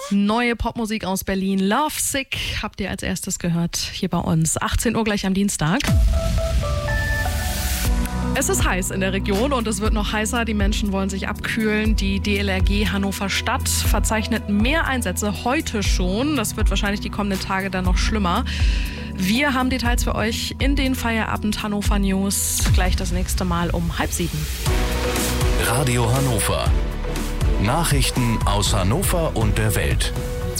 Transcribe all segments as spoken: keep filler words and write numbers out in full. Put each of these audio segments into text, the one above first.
Neue Popmusik aus Berlin. Love Sick habt ihr als erstes gehört hier bei uns. achtzehn Uhr gleich am Dienstag. Es ist heiß in der Region und es wird noch heißer. Die Menschen wollen sich abkühlen. Die D L R G Hannover Stadt verzeichnet mehr Einsätze heute schon. Das wird wahrscheinlich die kommenden Tage dann noch schlimmer. Wir haben Details für euch in den Feierabend Hannover News. Gleich das nächste Mal um halb sieben. Radio Hannover. Nachrichten aus Hannover und der Welt.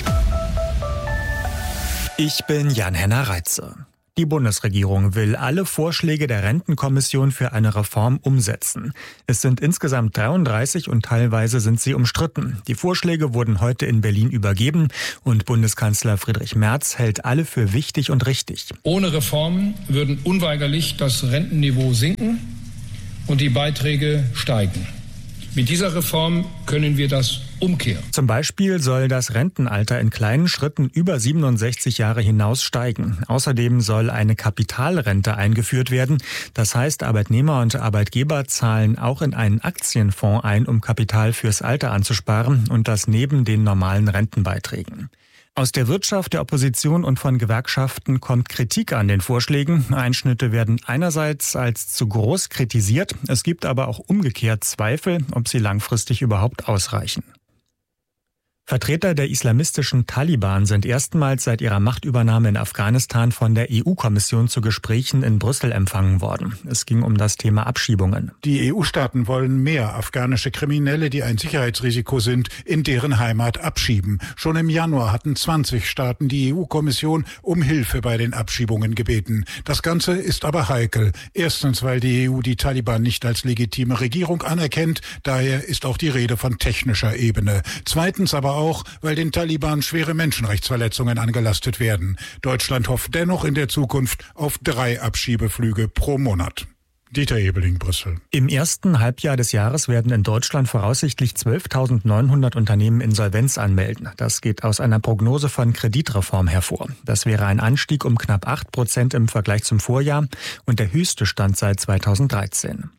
Ich bin Jan-Henner Reitze. Die Bundesregierung will alle Vorschläge der Rentenkommission für eine Reform umsetzen. Es sind insgesamt dreiunddreißig und teilweise sind sie umstritten. Die Vorschläge wurden heute in Berlin übergeben und Bundeskanzler Friedrich Merz hält alle für wichtig und richtig. Ohne Reformen würden unweigerlich das Rentenniveau sinken und die Beiträge steigen. Mit dieser Reform können wir das umkehren. Zum Beispiel soll das Rentenalter in kleinen Schritten über siebenundsechzig Jahre hinaus steigen. Außerdem soll eine Kapitalrente eingeführt werden. Das heißt, Arbeitnehmer und Arbeitgeber zahlen auch in einen Aktienfonds ein, um Kapital fürs Alter anzusparen und das neben den normalen Rentenbeiträgen. Aus der Wirtschaft, der Opposition und von Gewerkschaften kommt Kritik an den Vorschlägen. Einschnitte werden einerseits als zu groß kritisiert. Es gibt aber auch umgekehrt Zweifel, ob sie langfristig überhaupt ausreichen. Vertreter der islamistischen Taliban sind erstmals seit ihrer Machtübernahme in Afghanistan von der E U-Kommission zu Gesprächen in Brüssel empfangen worden. Es ging um das Thema Abschiebungen. Die E U-Staaten wollen mehr afghanische Kriminelle, die ein Sicherheitsrisiko sind, in deren Heimat abschieben. Schon im Januar hatten zwanzig Staaten die E U-Kommission um Hilfe bei den Abschiebungen gebeten. Das Ganze ist aber heikel. Erstens, weil die E U die Taliban nicht als legitime Regierung anerkennt. Daher ist auch die Rede von technischer Ebene. Zweitens aber auch, weil den Taliban schwere Menschenrechtsverletzungen angelastet werden. Deutschland hofft dennoch in der Zukunft auf drei Abschiebeflüge pro Monat. Dieter Ebeling, Brüssel. Im ersten Halbjahr des Jahres werden in Deutschland voraussichtlich zwölftausendneunhundert Unternehmen Insolvenz anmelden. Das geht aus einer Prognose von Kreditreform hervor. Das wäre ein Anstieg um knapp acht Prozent im Vergleich zum Vorjahr und der höchste Stand seit zweitausenddreizehn.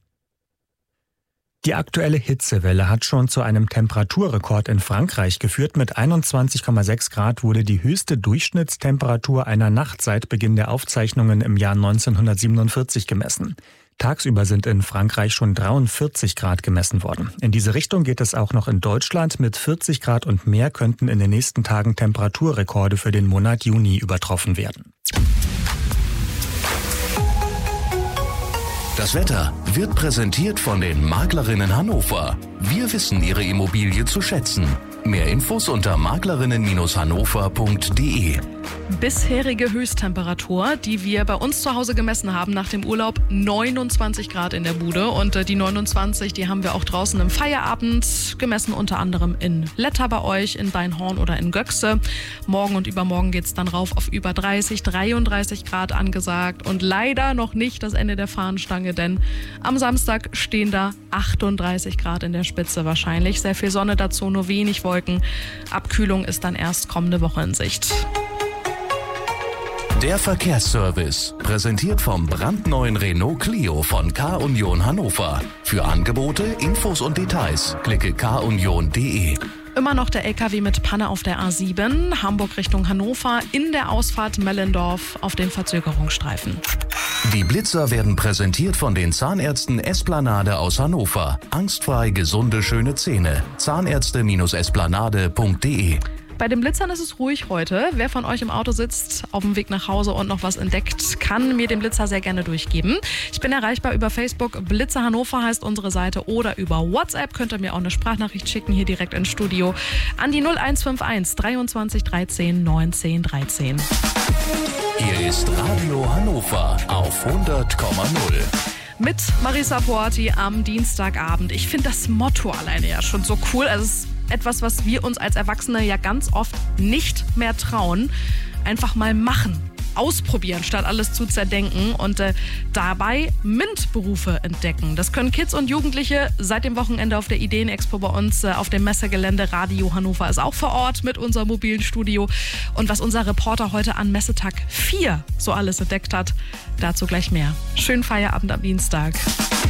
Die aktuelle Hitzewelle hat schon zu einem Temperaturrekord in Frankreich geführt. Mit einundzwanzig Komma sechs Grad wurde die höchste Durchschnittstemperatur einer Nacht seit Beginn der Aufzeichnungen im Jahr neunzehnhundertsiebenundvierzig gemessen. Tagsüber sind in Frankreich schon dreiundvierzig Grad gemessen worden. In diese Richtung geht es auch noch in Deutschland. Mit vierzig Grad und mehr könnten in den nächsten Tagen Temperaturrekorde für den Monat Juni übertroffen werden. Das Wetter wird präsentiert von den Maklerinnen Hannover. Wir wissen Ihre Immobilie zu schätzen. Mehr Infos unter maklerinnen hannover punkt de. Bisherige Höchsttemperatur, die wir bei uns zu Hause gemessen haben nach dem Urlaub, neunundzwanzig Grad in der Bude. Und äh, die neunundzwanzig, die haben wir auch draußen im Feierabend gemessen, unter anderem in Letter bei euch, in Beinhorn oder in Göxe. Morgen und übermorgen geht's dann rauf auf über dreißig, dreiunddreißig Grad angesagt. Und leider noch nicht das Ende der Fahnenstange, denn am Samstag stehen da achtunddreißig Grad in der Spitze wahrscheinlich. Sehr viel Sonne dazu, nur wenig Wolken. Abkühlung ist dann erst kommende Woche in Sicht. Der Verkehrsservice, präsentiert vom brandneuen Renault Clio von K-Union Hannover. Für Angebote, Infos und Details klicke k union punkt de. Immer noch der L K W mit Panne auf der A sieben, Hamburg Richtung Hannover, in der Ausfahrt Mellendorf auf den Verzögerungsstreifen. Die Blitzer werden präsentiert von den Zahnärzten Esplanade aus Hannover. Angstfrei gesunde, schöne Zähne. zahnärzte esplanade punkt de. Bei den Blitzern ist es ruhig heute. Wer von euch im Auto sitzt, auf dem Weg nach Hause und noch was entdeckt, kann mir den Blitzer sehr gerne durchgeben. Ich bin erreichbar über Facebook. Blitzer Hannover heißt unsere Seite. Oder über WhatsApp könnt ihr mir auch eine Sprachnachricht schicken, hier direkt ins Studio. An die null eins fünf eins dreiundzwanzig dreizehn neunzehn dreizehn. Hier ist Radio Hannover auf hundert Komma null. Mit Marisa Porti am Dienstagabend. Ich finde das Motto alleine ja schon so cool. Also es ist etwas, was wir uns als Erwachsene ja ganz oft nicht mehr trauen. Einfach mal machen. Ausprobieren, statt alles zu zerdenken und äh, dabei MINT-Berufe entdecken. Das können Kids und Jugendliche seit dem Wochenende auf der Ideenexpo bei uns äh, auf dem Messegelände. Radio Hannover ist auch vor Ort mit unserem mobilen Studio. Und was unser Reporter heute an Messetag vier so alles entdeckt hat, dazu gleich mehr. Schönen Feierabend am Dienstag.